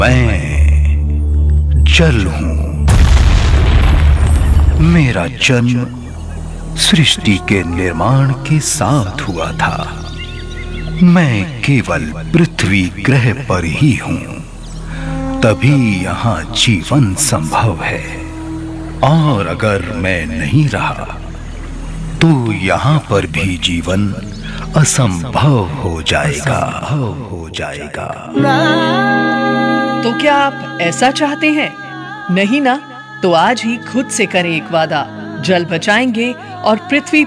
मैं जल हूं। मेरा जन्म सृष्टि के निर्माण के साथ हुआ था। मैं केवल पृथ्वी ग्रह पर ही हूं, तभी यहां जीवन संभव है। और अगर मैं नहीं रहा तो यहां पर भी जीवन असंभव हो जाएगा। तो क्या आप ऐसा चाहते हैं? नहीं ना? तो आज ही खुद से करें एक वादा। जल बचाएंगे और पृथ्वी